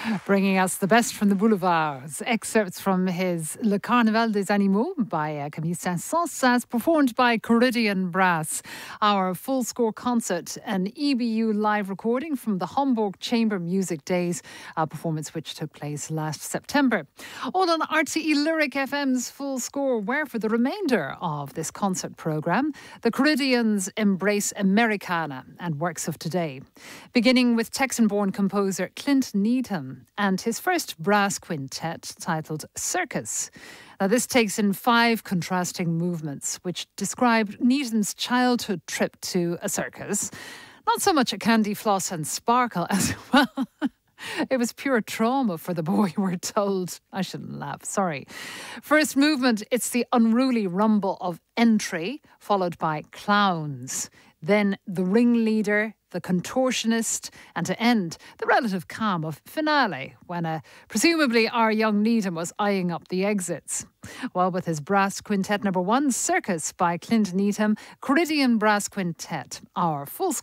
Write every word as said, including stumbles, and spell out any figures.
Bringing us the best from the boulevards. Excerpts from his Le Carnaval des Animaux by uh, Camille Saint-Saëns, as performed by Coridian Brass. Our full score concert, an E B U live recording from the Hamburg Chamber Music Days, a performance which took place last September. All on R T E Lyric F M's full score, where for the remainder of this concert programme, the Coridians embrace Americana and works of today. Beginning with Texan-born composer Clint Needham and his first brass quintet titled Circus. Now, this takes in five contrasting movements which describe Needham's childhood trip to a circus. Not so much a candy floss and sparkle as well. It was pure trauma for the boy, we're told. I shouldn't laugh, sorry. First movement, it's the unruly rumble of entry, followed by clowns. Then the ringleader, the contortionist, and to end, the relative calm of finale, when uh, presumably our young Needham was eyeing up the exits. Well, with his brass quintet number one, Circus by Clint Needham, Coridian Brass Quintet, our full